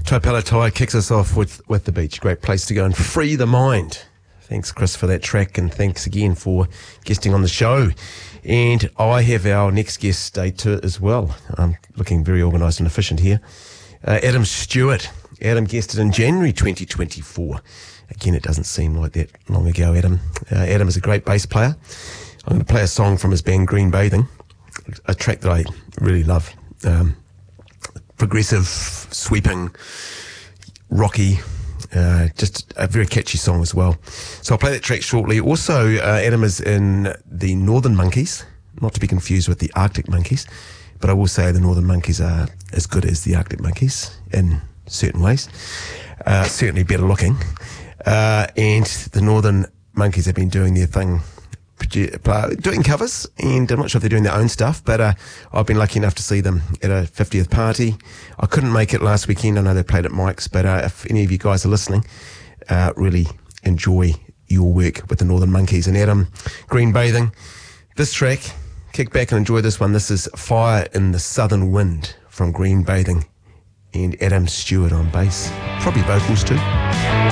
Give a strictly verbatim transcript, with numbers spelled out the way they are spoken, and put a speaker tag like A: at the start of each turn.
A: Taipela Tai kicks us off with, with The Beach. Great place to go and free the mind. Thanks, Chris, for that track, and thanks again for guesting on the show. And I have our next guest day to it as well. I'm looking very organised and efficient here. Uh, Adam Stewart. Adam guested in January twenty twenty-four. Again, it doesn't seem like that long ago, Adam. Uh, Adam is a great bass player. I'm going to play a song from his band Green Bathing, a track that I really love. Um, progressive, sweeping, rocky, uh, just a very catchy song as well. So I'll play that track shortly. Also, uh, Adam is in the Northern Monkeys, not to be confused with the Arctic Monkeys, but I will say the Northern Monkeys are as good as the Arctic Monkeys in certain ways, uh, certainly better looking. Uh, and the Northern Monkeys have been doing their thing, doing covers, and I'm not sure if they're doing their own stuff, but uh, I've been lucky enough to see them at a fiftieth party. I couldn't make it last weekend. I know they played at Mike's, but uh, if any of you guys are listening, uh, really enjoy your work with the Northern Monkeys. And Adam, Green Bathing, this track, kick back and enjoy this one. This is Fire in the Southern Wind from Green Bathing, and Adam Stewart on bass, probably vocals too.